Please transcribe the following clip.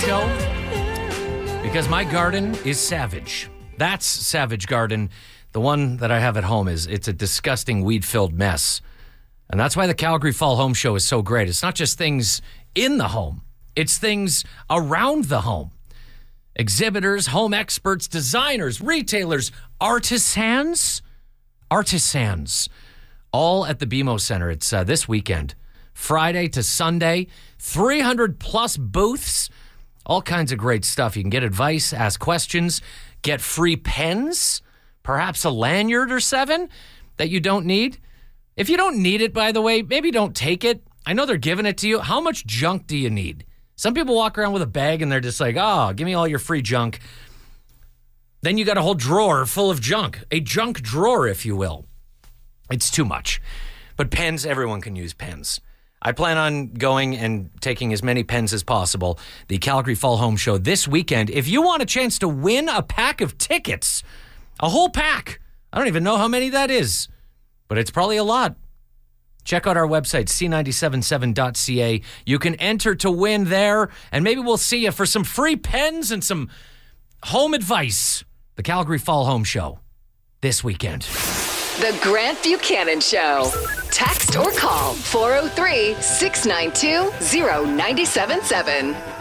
show? Because my garden is savage. That's Savage Garden. The one that I have at home it's a disgusting weed-filled mess. And that's why the Calgary Fall Home Show is so great. It's not just things in the home. It's things around the home. Exhibitors, home experts, designers, retailers, artisans, all at the BMO Center. It's this weekend, Friday to Sunday, 300-plus booths, all kinds of great stuff. You can get advice, ask questions, get free pens, perhaps a lanyard or 7 that you don't need. If you don't need it, by the way, maybe don't take it. I know they're giving it to you. How much junk do you need? Some people walk around with a bag and they're just like, oh, give me all your free junk. Then you got a whole drawer full of junk, a junk drawer, if you will. It's too much. But pens, everyone can use pens. I plan on going and taking as many pens as possible. The Calgary Fall Home Show this weekend. If you want a chance to win a pack of tickets, a whole pack, I don't even know how many that is, but it's probably a lot. Check out our website, c977.ca. You can enter to win there, and maybe we'll see you for some free pens and some home advice. The Calgary Fall Home Show this weekend. The Grant Buchanan Show. Text or call 403-692-0977.